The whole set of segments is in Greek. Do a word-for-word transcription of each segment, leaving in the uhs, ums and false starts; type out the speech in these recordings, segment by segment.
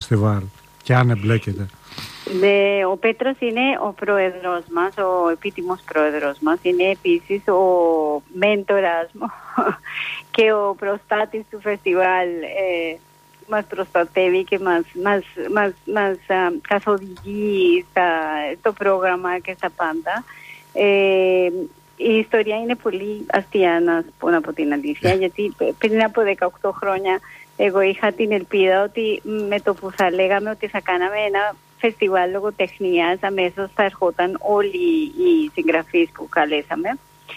φεστιβάλ και αν εμπλέκεται? Ναι, ο Πέτρος είναι ο πρόεδρος μας, ο επίτιμος πρόεδρος μας. Είναι επίσης ο μέντορας μου και ο προστάτης του φεστιβάλ. Ε, μας προστατεύει και μας, μας, μας, μας α, καθοδηγεί στα, στο πρόγραμμα και στα πάντα. Ε, η ιστορία είναι πολύ αστεία, να πω από την αλήθεια, γιατί πριν από δεκαοκτώ χρόνια εγώ είχα την ελπίδα ότι με το που θα λέγαμε ότι θα κάναμε ένα φεστιβάλ λογοτεχνίας, αμέσως θα ερχόταν όλοι οι συγγραφείς που καλέσαμε.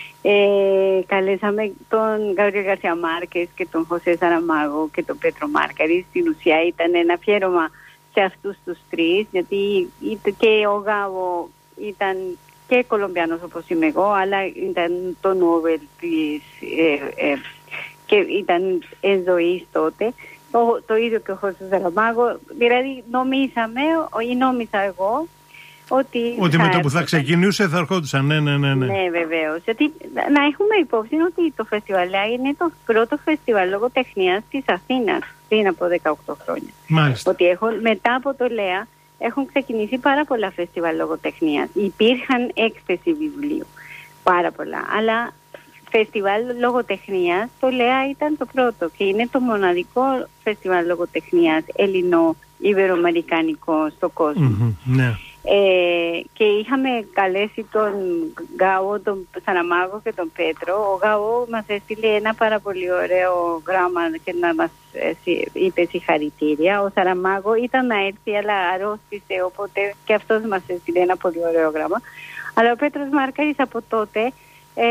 Ε, καλέσαμε τον Γκάμπριελ Γκαρσία Μάρκες και τον Χωσέ Σαραμάγο και τον Πέτρο Μάρκαρη. Στην ουσία ήταν ένα αφιέρωμα σε αυτούς τους τρεις, γιατί και ο Γάβο ήταν και Κολομπιάνος όπως είμαι εγώ, αλλά ήταν το Νόβελ της, ε, ε, και ήταν εν ζωής τότε. Το, το ίδιο και ο Χωσέ Σαραμάγο. Δηλαδή νομίζαμε, ή νόμιζα εγώ, ότι, ότι με το που θα ξεκινούσε θα ερχόντουσαν. Ναι, ναι, ναι, ναι. Ναι, βεβαίως. Γιατί να έχουμε υπόψη ότι το φεστιβάλ είναι το πρώτο φεστιβάλ λογοτεχνίας της Αθήνας πριν από δεκαοκτώ χρόνια. Μάλιστα. Ότι έχουν, μετά από το ΛΕΑ έχουν ξεκινήσει πάρα πολλά φεστιβάλ λογοτεχνίας. Υπήρχαν έκθεση βιβλίου. Πάρα πολλά. Αλλά φεστιβάλ λογοτεχνίας το ΛΕΑ ήταν το πρώτο και είναι το μοναδικό φεστιβάλ λογοτεχνίας ελληνο-ιβεροαμερικανικό στον κόσμο. Mm-hmm, ναι. Ε, και είχαμε καλέσει τον Γκάο, τον Σαραμάγο και τον Πέτρο. Ο Γκάο μας έστειλε ένα πάρα πολύ ωραίο γράμμα και να μας είπε συγχαρητήρια. Ο Σαραμάγο ήταν να έρθει αλλά αρρώστησε, οπότε και αυτός μας έστειλε ένα πολύ ωραίο γράμμα. Αλλά ο Πέτρος Μάρκαρης από τότε ε,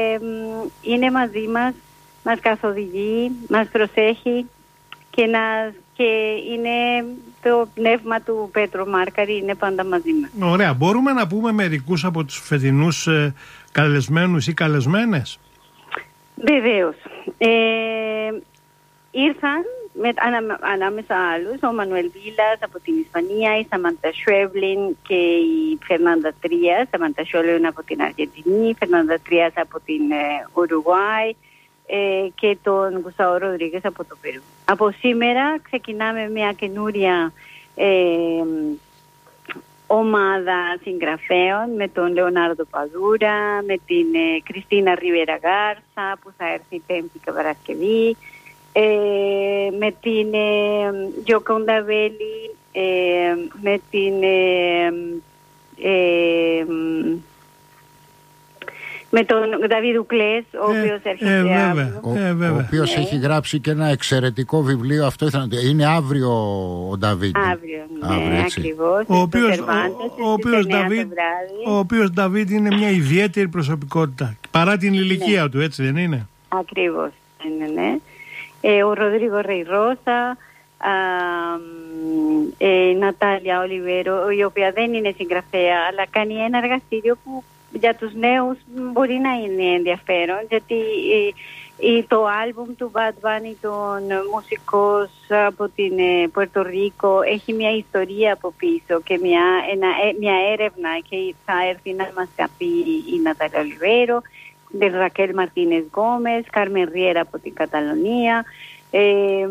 είναι μαζί μας, μας καθοδηγεί, μας προσέχει και, να, και είναι το πνεύμα του Πέτρου Μάρκαρη είναι πάντα μαζί μας. Ωραία. Μπορούμε να πούμε μερικούς από τους φετινούς ε, καλεσμένους ή καλεσμένες? Βεβαίως. Ε, ήρθαν με, ανα, ανάμεσα άλλους ο Μανουέλ Βίλας από την Ισπανία, η Σαμάντα Σουέβλιν και η Φερνάντα Τρίας. Σαμάντα Σουέβλιν από την Αργεντινή, η Φερνάντα Τρίας από την ε, Ουρουγουάη ε, και τον Γκουστάβο Ροδρίγκες από το Περού. Από σήμερα ξεκινάμε μια καινούρια ε, ομάδα συγγραφέων με τον Λεωνάρδο Παδούρα, με την ε, Κριστίνα Ριβέρα Γάρσα που θα έρθει Πέμπτη και Παρασκευή, ε, με την ε, Γιοκόντα Βέλη, ε, με την ε, ε, με τον Δαβίδ Ουκλές, ο ε, οποίος έρχεται ε, βέβαια, αύριο. Ο, ε, βέβαια. ο οποίος ναι. έχει γράψει και ένα εξαιρετικό βιβλίο. Αυτό ήθελα να... Είναι αύριο ο Νταβίδ. Αύριο, ναι, αύριο, έτσι. ακριβώς. Ο οποίος, ο, ο, ο, οποίος Νταβίδ, ο οποίος Νταβίδ είναι μια ιδιαίτερη προσωπικότητα. Παρά την ηλικία ναι. του, έτσι δεν είναι? Ακριβώς, ναι, ναι. Ε, ο Ροδρίγο Ρεϊρόσα, η Νατάλια Ολιβέρο, η οποία δεν είναι συγγραφέα, αλλά κάνει ένα εργαστήριο που για τους νέους μπορεί να είναι ενδιαφέρον, γιατί ε, το άλμπουμ του Bad Bunny, τον μουσικός από την Πουέρτο Ρίκο, έχει μια ιστορία από πίσω και μια, ένα, μια έρευνα και θα έρθει να μας τα πει η Νατάλια Ολιβέρο, την Ρακέλ Μαρτίνες Γκόμες, Κάρμεν Ριέρα από την Καταλωνία, ε,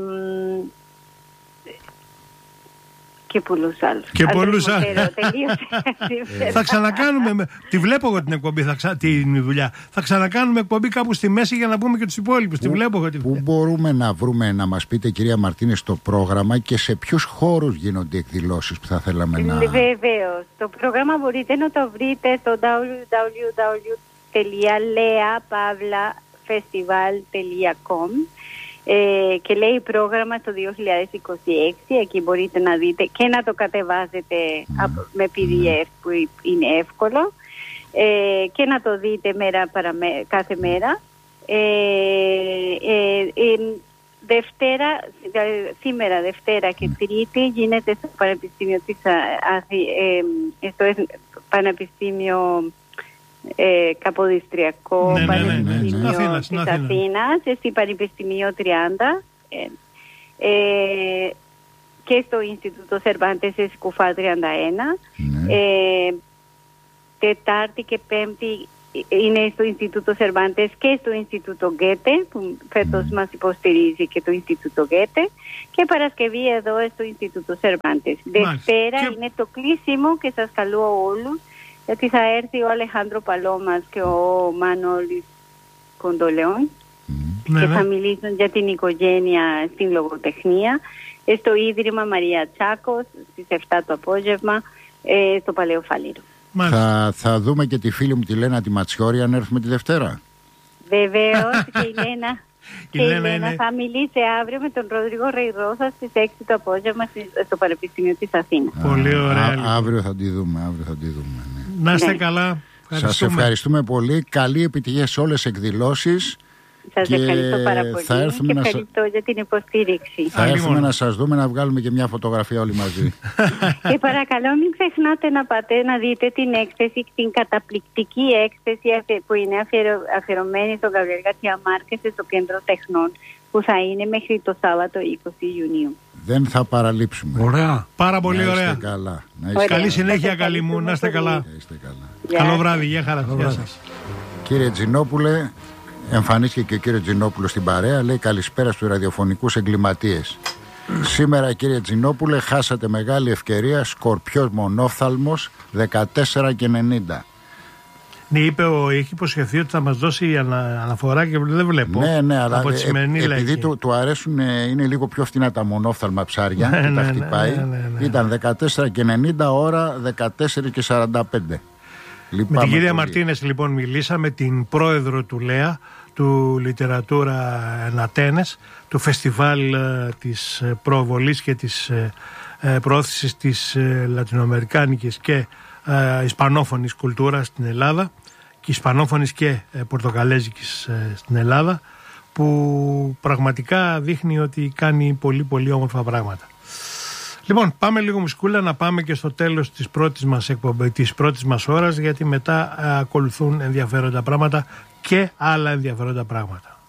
και πολλούς άλλους. Και πολλούς άλλους. Θα ξανακάνουμε, τη βλέπω εγώ την εκπομπή, θα ξα... την δουλειά. Θα ξανακάνουμε εκπομπή κάπου στη μέση για να πούμε και τους υπόλοιπους. Τη βλέπω εγώ τη δουλειά. Πού μπορούμε να βρούμε, να μας πείτε κυρία Μαρτίνες, το πρόγραμμα και σε ποιους χώρους γίνονται εκδηλώσεις που θα θέλαμε να... Βεβαίως. Το πρόγραμμα μπορείτε να το βρείτε στο double-u double-u double-u τελεία lea pavla festival τελεία com ε, και λέει πρόγραμμα στο δύο χιλιάδες είκοσι έξι. Εκεί μπορείτε να δείτε και να το κατεβάζετε mm. με πι ντι εφ που είναι εύκολο ε, και να το δείτε μέρα παραμέ, κάθε μέρα. Ε, ε, ε, Δευτέρα, σήμερα Δευτέρα και Τρίτη γίνεται στο Πανεπιστήμιο της ε, στο Πανεπιστήμιο Ε, Καποδιστριακό ναι, Πανεπιστήμιο ναι, ναι, ναι. της Αθήνας, στη Πανεπιστήμιο τριάντα ε, ε, και στο Ινστιτούτο Σερβάντες Σκουφά τριάντα ένα. Ναι. ε, Τετάρτη και Πέμπτη είναι στο Ινστιτούτο Σερβάντες και στο Ινστιτούτο Γκέτε, που φέτος μας υποστηρίζει και το Ινστιτούτο Γκέτε, και Παρασκευή εδώ στο Ινστιτούτο Σερβάντες. Δευτέρα και... είναι το κλείσιμο και σας καλώ όλους, γιατί θα έρθει ο Αλεχάνδρο Παλόμας και ο Μανώλης Κοντολεόν mm. και θα μιλήσουν για την οικογένεια στην λογοτεχνία στο Ίδρυμα Μαρία Τσάκος στις εφτά το απόγευμα στο Παλαιό Φαλήρο. Θα, θα δούμε και τη φίλη μου τη Λένα τη Ματσιόρη αν έρθουμε τη Δευτέρα. Βεβαίως και η Λένα, και η Λένα είναι... θα μιλήσει αύριο με τον Ροδρίγο Ρεϊρόσα στις έξι το απόγευμα στο Πανεπιστήμιο της Αθήνας. Πολύ ωραία. Α, αύριο θα τη δούμε, αύριο θα τη δούμε. Ναι. Να είστε ναι. καλά. Σας ευχαριστούμε πολύ. Καλή επιτυχία σε όλες τις εκδηλώσεις. Σας ευχαριστώ πάρα πολύ θα έρθουμε και να ευχαριστώ σα... για την υποστήριξη. Θα έρθουμε να σας δούμε, να βγάλουμε και μια φωτογραφία όλοι μαζί. Και παρακαλώ μην ξεχνάτε να πάτε να δείτε την έκθεση, την καταπληκτική έκθεση που είναι αφιερω... αφιερωμένη στον Γαβριέλ Γκαρσία Μάρκες στο Κέντρο Τεχνών, που θα είναι μέχρι το Σάββατο είκοσι Ιουνίου. Δεν θα παραλείψουμε. Ωραία. Πάρα πολύ να ωραία. Είστε καλά. Να είστε καλή καλά. συνέχεια, καλή μου. Να είστε καλά. Να είστε καλά. Καλό βράδυ. Γεια χαρά. Γεια σας. Κύριε Τζινόπουλε, εμφανίστηκε και ο κύριος Τζινόπουλος στην παρέα. Λέει καλησπέρα στους ραδιοφωνικούς εγκληματίες. Σήμερα, κύριε Τζινόπουλε, χάσατε μεγάλη ευκαιρία. Σκορπιός μονόφθαλμος δεκατέσσερα και ενενήντα. Ναι, είπε, ο, έχει υποσχεθεί ότι θα μας δώσει ανα, αναφορά και δεν βλέπω. Ναι, ναι, αλλά από τη σημερινή ε, επειδή λαϊκή. του, του αρέσουν, είναι λίγο πιο φθηνά τα μονόφθαλμα ψάρια ναι, και ναι, τα χτυπάει. Ναι, ναι, ναι, ναι. Ήταν δεκατέσσερα και ενενήντα, ώρα δεκατέσσερα και σαράντα πέντε. Με την κυρία Μαρτίνες λοιπόν μιλήσαμε, την πρόεδρο του ΛΕΑ, του Λιτερατούρα εν Ατένες, του φεστιβάλ ε, της προβολής και της ε, ε, προώθησης της ε, λατινοαμερικάνικης και ε, ισπανόφωνης κουλτούρας στην Ελλάδα και ισπανόφωνης και ε, πορτογαλέζικης ε, στην Ελλάδα, που πραγματικά δείχνει ότι κάνει πολύ πολύ όμορφα πράγματα. Λοιπόν, πάμε λίγο μουσικούλα, να πάμε και στο τέλος της πρώτης μας εκπομπής, της πρώτης μας ώρας, γιατί μετά α, ακολουθούν ενδιαφέροντα πράγματα και άλλα ενδιαφέροντα πράγματα.